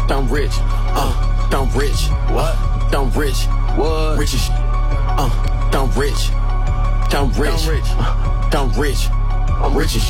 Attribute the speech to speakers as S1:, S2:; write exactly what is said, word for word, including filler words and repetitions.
S1: I'm rich, uh, I'm rich.
S2: What?
S1: I'm rich,
S2: What?
S1: rich as sh- uh, I'm rich, I'm rich,
S2: I'm rich.
S1: uh, I'm rich, I'm rich as sh-